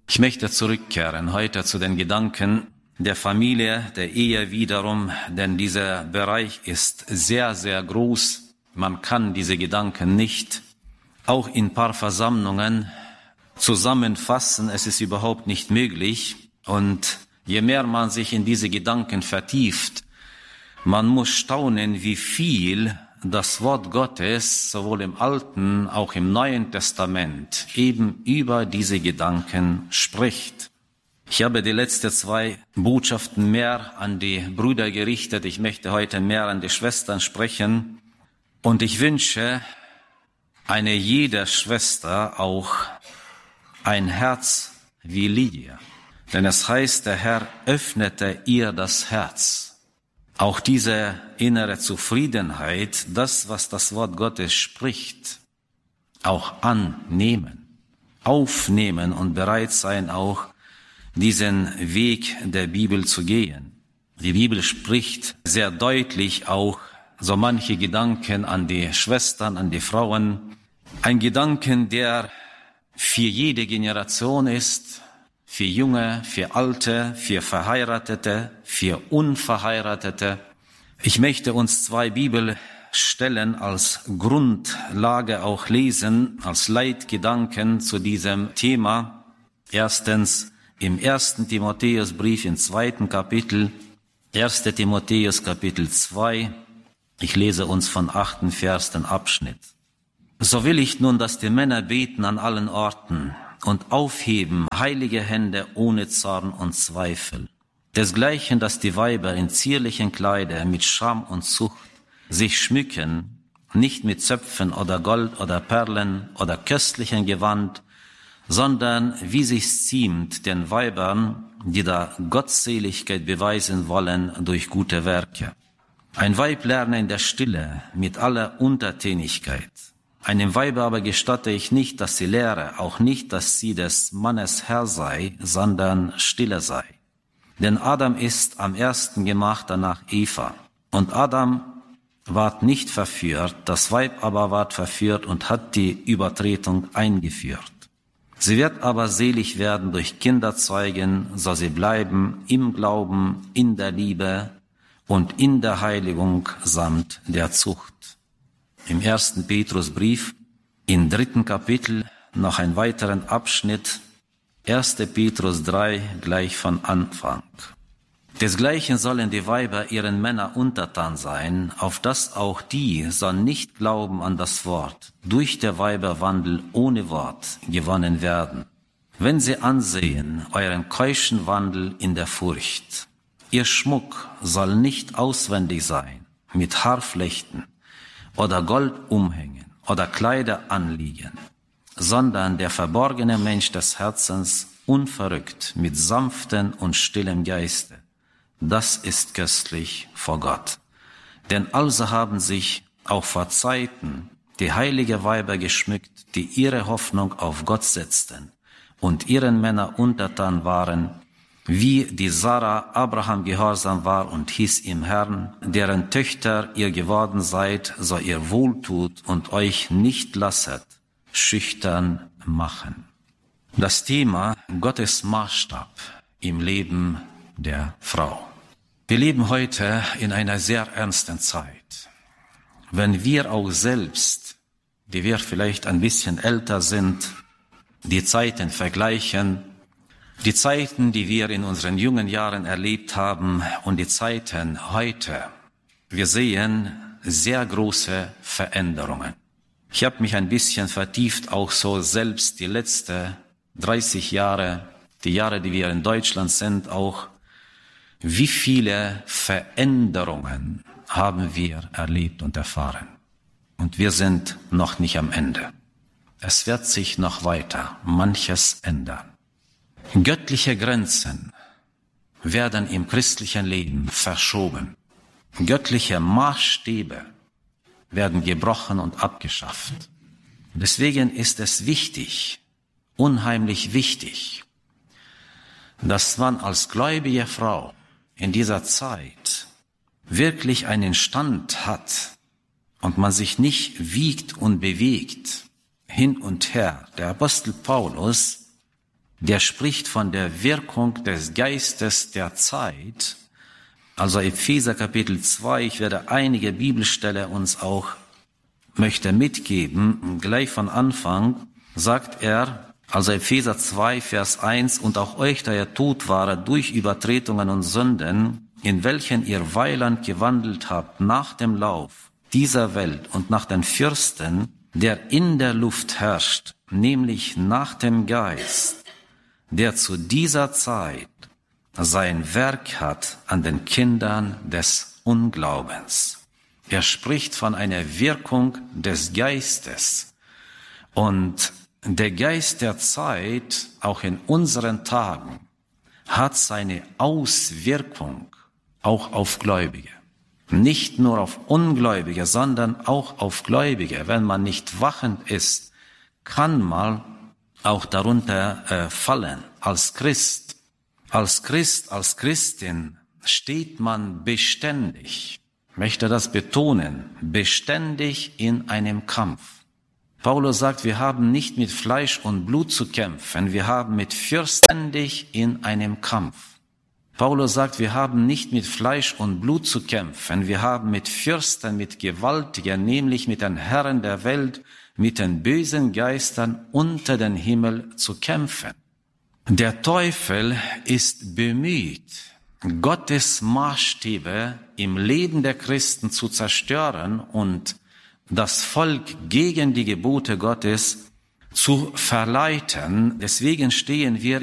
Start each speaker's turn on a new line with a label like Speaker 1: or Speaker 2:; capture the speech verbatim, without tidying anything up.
Speaker 1: Ich möchte zurückkehren heute zu den Gedanken der Familie, der Ehe wiederum, denn dieser Bereich ist sehr, sehr groß. Man kann diese Gedanken nicht auch in ein paar Versammlungen zusammenfassen. Es ist überhaupt nicht möglich. Und je mehr man sich in diese Gedanken vertieft, man muss staunen, wie viel das Wort Gottes sowohl im Alten, auch im Neuen Testament eben über diese Gedanken spricht. Ich habe die letzten zwei Botschaften mehr an die Brüder gerichtet. Ich möchte heute mehr an die Schwestern sprechen. Und ich wünsche eine jeder Schwester auch ein Herz wie Lydia. Denn es heißt, der Herr öffnete ihr das Herz. Auch diese innere Zufriedenheit, das, was das Wort Gottes spricht, auch annehmen, aufnehmen und bereit sein, auch diesen Weg der Bibel zu gehen. Die Bibel spricht sehr deutlich auch so manche Gedanken an die Schwestern, an die Frauen. Ein Gedanken, der für jede Generation ist, für Junge, für Alte, für Verheiratete, für Unverheiratete. Ich möchte uns zwei Bibelstellen als Grundlage auch lesen, als Leitgedanken zu diesem Thema. Erstens im ersten Timotheusbrief im zweiten Kapitel, erster Timotheus Kapitel zwei. Ich lese uns von achten Vers den Abschnitt. So will ich nun, dass die Männer beten an allen Orten und aufheben heilige Hände ohne Zorn und Zweifel. Desgleichen, dass die Weiber in zierlichen Kleider mit Scham und Zucht sich schmücken, nicht mit Zöpfen oder Gold oder Perlen oder köstlichen Gewand, sondern wie sich's ziemt den Weibern, die da Gottseligkeit beweisen wollen durch gute Werke. Ein Weib lerne in der Stille mit aller Untertänigkeit. Einem Weibe aber gestatte ich nicht, dass sie lehre, auch nicht, dass sie des Mannes Herr sei, sondern stille sei. Denn Adam ist am ersten gemacht, danach Eva. Und Adam ward nicht verführt, das Weib aber ward verführt und hat die Übertretung eingeführt. Sie wird aber selig werden durch Kinderzeugen, so sie bleiben im Glauben, in der Liebe und in der Heiligung samt der Zucht. Im ersten Petrusbrief, im dritten Kapitel, noch einen weiteren Abschnitt, erster Petrus drei, gleich von Anfang. Desgleichen sollen die Weiber ihren Männern untertan sein, auf dass auch die, so nicht glauben an das Wort, durch der Weiberwandel ohne Wort gewonnen werden. Wenn sie ansehen euren keuschen Wandel in der Furcht. Ihr Schmuck soll nicht auswendig sein, mit Haarflechten, oder Gold umhängen oder Kleider anliegen, sondern der verborgene Mensch des Herzens unverrückt mit sanftem und stillem Geiste. Das ist köstlich vor Gott. Denn also haben sich auch vor Zeiten die heilige Weiber geschmückt, die ihre Hoffnung auf Gott setzten und ihren Männern untertan waren, wie die Sarah Abraham gehorsam war und hieß im Herrn, deren Töchter ihr geworden seid, so ihr wohltut und euch nicht lasset, schüchtern machen. Das Thema Gottes Maßstab im Leben der Frau. Wir leben heute in einer sehr ernsten Zeit. Wenn wir auch selbst, die wir vielleicht ein bisschen älter sind, die Zeiten vergleichen, die Zeiten, die wir in unseren jungen Jahren erlebt haben und die Zeiten heute, wir sehen sehr große Veränderungen. Ich habe mich ein bisschen vertieft, auch so selbst die letzten dreißig Jahre, die Jahre, die wir in Deutschland sind, auch wie viele Veränderungen haben wir erlebt und erfahren. Und wir sind noch nicht am Ende. Es wird sich noch weiter manches ändern. Göttliche Grenzen werden im christlichen Leben verschoben. Göttliche Maßstäbe werden gebrochen und abgeschafft. Deswegen ist es wichtig, unheimlich wichtig, dass man als gläubige Frau in dieser Zeit wirklich einen Stand hat und man sich nicht wiegt und bewegt hin und her. Der Apostel Paulus der spricht von der Wirkung des Geistes der Zeit. Also Epheser Kapitel zwei, ich werde einige Bibelstellen uns auch möchte mitgeben. Gleich von Anfang sagt er, also Epheser zwei, Vers eins, und auch euch, da ihr tot waret durch Übertretungen und Sünden, in welchen ihr weiland gewandelt habt nach dem Lauf dieser Welt und nach den Fürsten, der in der Luft herrscht, nämlich nach dem Geist, der zu dieser Zeit sein Werk hat an den Kindern des Unglaubens. Er spricht von einer Wirkung des Geistes. Und der Geist der Zeit, auch in unseren Tagen, hat seine Auswirkung auch auf Gläubige. Nicht nur auf Ungläubige, sondern auch auf Gläubige. Wenn man nicht wachend ist, kann man auch darunter äh, fallen. Als Christ, als Christ, als Christin steht man beständig, ich möchte das betonen, beständig in einem Kampf. Paulus sagt, wir haben nicht mit Fleisch und Blut zu kämpfen, wir haben mit Fürsten in einem Kampf. Paulus sagt, wir haben nicht mit Fleisch und Blut zu kämpfen, wir haben mit Fürsten, mit Gewaltigen, nämlich mit den Herren der Welt, mit den bösen Geistern unter den Himmel zu kämpfen. Der Teufel ist bemüht, Gottes Maßstäbe im Leben der Christen zu zerstören und das Volk gegen die Gebote Gottes zu verleiten. Deswegen stehen wir